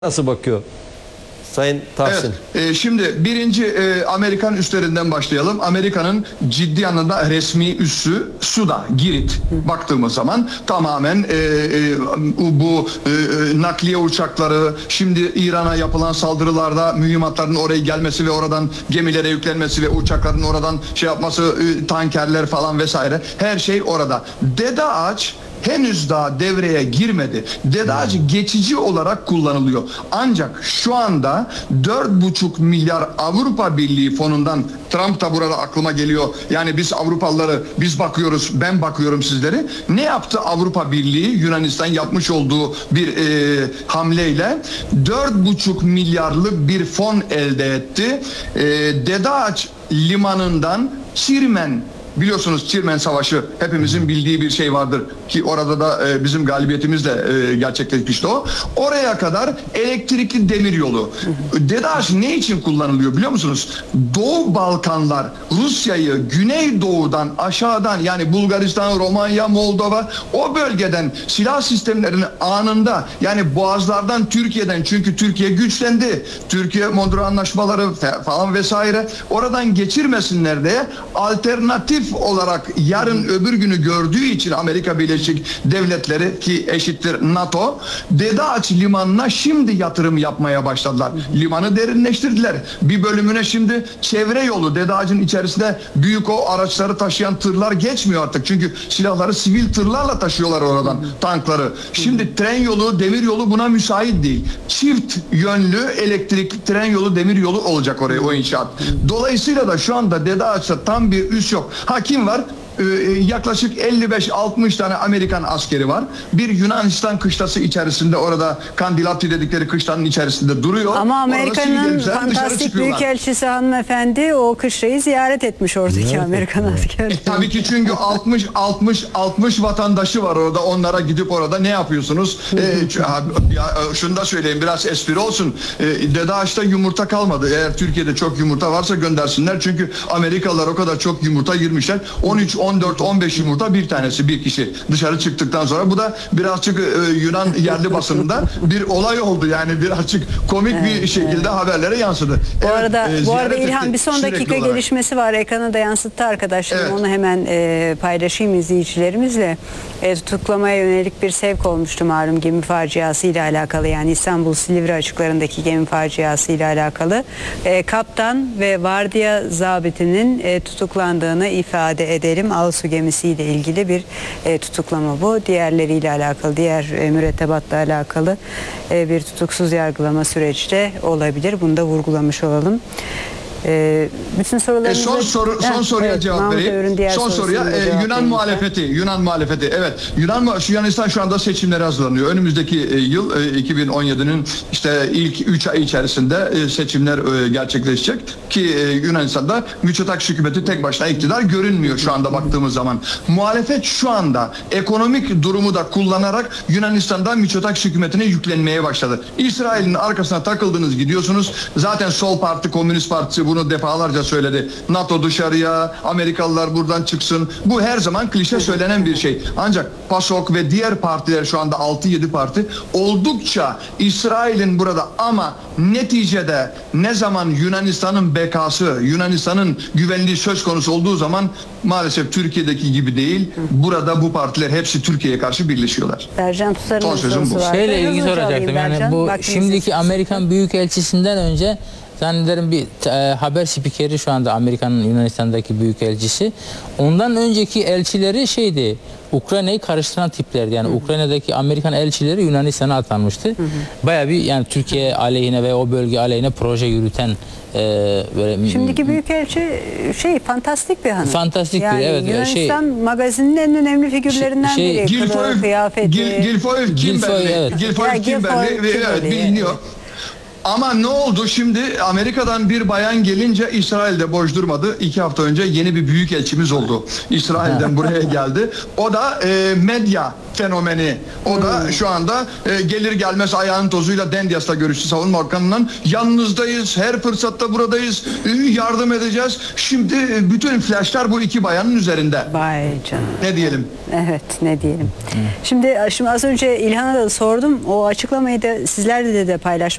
Nasıl bakıyor Sayın Tahsin? Evet, şimdi birinci Amerikan üslerinden başlayalım. Amerika'nın ciddi anlamda resmi üssü Suda, Girit. Baktığımız zaman tamamen bu nakliye uçakları, şimdi İran'a yapılan saldırılarda mühimmatların oraya gelmesi ve oradan gemilere yüklenmesi ve uçakların oradan şey yapması, tankerler falan vesaire, her şey orada. Dede Ağaç henüz daha devreye girmedi. Dede Ağacı geçici olarak kullanılıyor. Ancak şu anda 4,5 milyar Avrupa Birliği fonundan, Trump da burada aklıma geliyor. Yani biz Avrupalıları, biz bakıyoruz, ben bakıyorum sizleri. Ne yaptı Avrupa Birliği? Yunanistan yapmış olduğu bir hamleyle 4,5 milyarlık bir fon elde etti. Dede Ağaç limanından Çirmen, biliyorsunuz Çirmen Savaşı hepimizin bildiği bir şey vardır ki orada da bizim galibiyetimizle gerçekleşmişti o. Oraya kadar elektrikli demiryolu. Dede Ağaç ne için kullanılıyor biliyor musunuz? Doğu Balkanlar Rusya'yı Güneydoğu'dan aşağıdan, yani Bulgaristan, Romanya, Moldova, o bölgeden silah sistemlerini anında, yani boğazlardan, Türkiye'den, çünkü Türkiye güçlendi. Türkiye Mondro anlaşmaları falan vesaire, oradan geçirmesinler diye alternatif olarak yarın öbür günü gördüğü için Amerika Birleşik Devletleri, ki eşittir NATO, Dede Ağaç limanına şimdi yatırım yapmaya başladılar. Limanı derinleştirdiler. Bir bölümüne şimdi çevre yolu, Dede Ağaç'ın içerisinde büyük o araçları taşıyan tırlar geçmiyor artık. Çünkü silahları sivil tırlarla taşıyorlar oradan, tankları. Şimdi tren yolu, demir yolu buna müsait değil. Çift yönlü elektrik tren yolu, demir yolu olacak oraya, o inşaat. Dolayısıyla da şu anda Dede Ağaç'ta tam bir üs yok. Kim var? Yaklaşık 55-60 tane Amerikan askeri var. Bir Yunanistan kışlası içerisinde, orada Kandilati dedikleri kışlanın içerisinde duruyor. Ama Amerika'nın fantastik büyükelçisi hanımefendi o kışlayı ziyaret etmiş, oradaki Amerikan askerleri. Tabii ki, çünkü 60 vatandaşı var orada. Onlara gidip orada ne yapıyorsunuz? Şunu da söyleyeyim, biraz espri olsun. Dede Ağaç'ta yumurta kalmadı. Eğer Türkiye'de çok yumurta varsa göndersinler. Çünkü Amerikalılar o kadar çok yumurta girmişler. 13, 14, 15 yumurta bir tanesi, bir kişi dışarı çıktıktan sonra. Bu da birazcık Yunan yerli basınında bir olay oldu. Yani birazcık komik bir şekilde haberlere yansıdı. Bu arada İlhan, bir son dakika gelişmesi var. Ekrana da yansıttı arkadaşlarım. Evet. Onu hemen paylaşayım izleyicilerimizle. Tutuklamaya yönelik bir sevk olmuştu malum, gemi faciası ile alakalı. Yani İstanbul Silivri açıklarındaki gemi faciası ile alakalı. Kaptan ve vardiya zabitinin tutuklandığını ifade edelim. Ağsu gemisiyle ilgili bir tutuklama bu. Diğerleriyle alakalı, diğer mürettebatla alakalı bir tutuksuz yargılama süreci de olabilir. Bunu da vurgulamış olalım. Bütün sorularınızı... Son soruya cevap vereyim. Son soruya Yunan muhalefeti. Evet. Yunanistan şu anda seçimlere hazırlanıyor. Önümüzdeki yıl 2017'nin işte ilk 3 ay içerisinde seçimler gerçekleşecek ki Yunanistan'da Mitsotakis hükümeti tek başına iktidar görünmüyor şu anda baktığımız zaman. Muhalefet şu anda ekonomik durumu da kullanarak Yunanistan'da Mitsotakis hükümetine yüklenmeye başladı. İsrail'in arkasına takıldınız, gidiyorsunuz. Zaten Sol Parti, Komünist Partisi bunu defalarca söyledi. NATO dışarıya, Amerikalılar buradan çıksın. Bu her zaman klişe söylenen bir şey. Ancak PASOK ve diğer partiler, şu anda 6-7 parti oldukça İsrail'in burada, ama neticede ne zaman Yunanistan'ın bekası, Yunanistan'ın güvenliği söz konusu olduğu zaman maalesef Türkiye'deki gibi değil. Burada bu partiler hepsi Türkiye'ye karşı birleşiyorlar. Sercan Tutar'ın sorusu var. Şeyle ilgili soracaktım. Yani bu şimdiki Amerikan Büyükelçisinden önce zannederim bir haber spikeri şu anda Amerika'nın Yunanistan'daki büyükelçisi. Ondan önceki elçileri şeydi, Ukrayna'yı karıştıran tiplerdi. Yani Ukrayna'daki Amerikan elçileri Yunanistan'a atanmıştı. Bayağı bir, yani Türkiye aleyhine ve o bölge aleyhine proje yürüten böyle... Şimdiki büyükelçi fantastik bir hanım. Fantastik yani bir, evet. Yunanistan magazinin en önemli figürlerinden biri. Gilfoyle Kimberly biliniyor. Ama ne oldu şimdi? Amerika'dan bir bayan gelince İsrail'de boş durmadı. 2 hafta önce yeni bir büyükelçimiz oldu. İsrail'den buraya geldi. O da medya fenomeni. O da şu anda gelir gelmez ayağın tozuyla Dendias'la görüştü, Savunma Bakanı'ndan. Yanınızdayız, her fırsatta buradayız, yardım edeceğiz. Şimdi bütün flashlar bu 2 bayanın üzerinde. Vay canına. Ne diyelim? Evet, ne diyelim. Şimdi az önce İlhan'a da sordum. O açıklamayı da sizlerle de paylaşmak